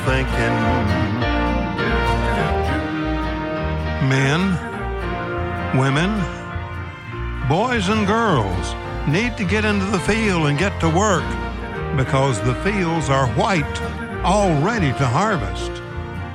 thinking. Men, women, boys and girls need to get into the field and get to work because the fields are white, all ready to harvest.